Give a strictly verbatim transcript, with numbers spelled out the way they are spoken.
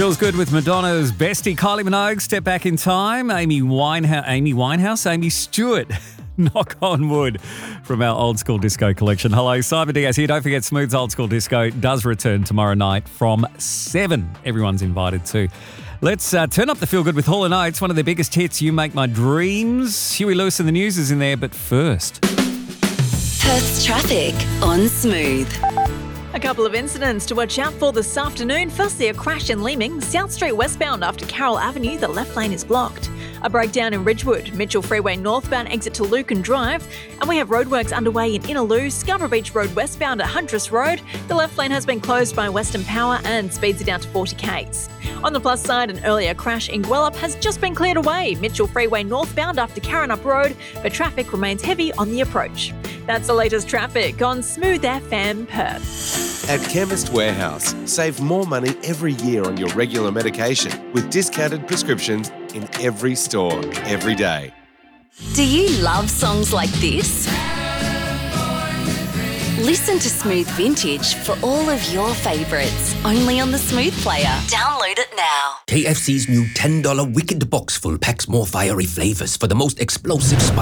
Feels good with Madonna's bestie Kylie Minogue. Step back in time. Amy Winehouse, Amy Winehouse, Amy Stewart. Knock on wood from our old school disco collection. Hello, Simon Diaz here. Don't forget, Smooth's Old School Disco does return tomorrow night from seven. Everyone's invited too. Let's uh, turn up the feel good with Hall and Oates. One of their biggest hits, You Make My Dreams. Huey Lewis and the News is in there, but first, Perth's traffic on Smooth. A couple of incidents to watch out for this afternoon. Firstly, a crash in Leeming, South Street westbound after Carroll Avenue. The left lane is blocked. A breakdown in Ridgewood, Mitchell Freeway northbound exit to Lucan Drive. And we have roadworks underway in Innaloo, Scarborough Beach Road westbound at Huntress Road. The left lane has been closed by Western Power and speeds are down to forty k's. On the plus side, an earlier crash in Gwelup has just been cleared away, Mitchell Freeway northbound after Karrinyup Road, but traffic remains heavy on the approach. That's the latest traffic on Smooth F M Perth. At Chemist Warehouse, save more money every year on your regular medication with discounted prescriptions in every store, every day. Do you love songs like this? Listen to Smooth Vintage for all of your favourites, only on the Smooth Player. Download it now. K F C's new ten dollars Wicked Box full packs more fiery flavours for the most explosive spice.